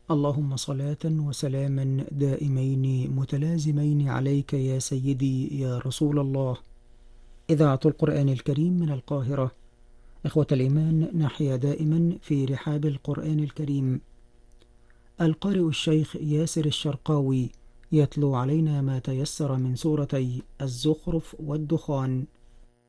اللهم صلاة وسلاما دائمين متلازمين عليك يا سيدي يا رسول الله. إذاعة القرآن الكريم من القاهرة. إخوة الإيمان، نحيا دائما في رحاب القرآن الكريم. القارئ الشيخ ياسر الشرقاوي يتلو علينا ما تيسر من سورتي الزخرف والدخان.